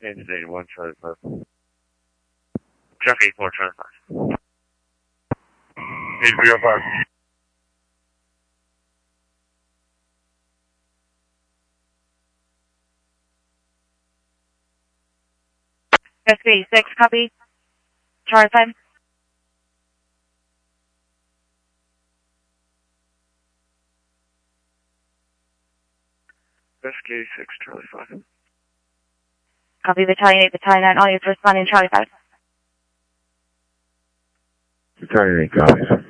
Kansas 81, Charlie 5. Truck 84, Charlie 5. 8305. SB6, copy. Charlie 5. SK6, Charlie 5. Copy, Battalion 8, Battalion 9, all units responding, Charlie 5. Battalion 8 copies.